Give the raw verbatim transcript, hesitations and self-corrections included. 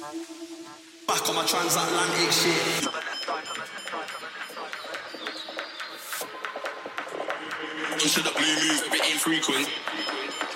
Back on my transatlantic shit. You should have blue moves a bit infrequent.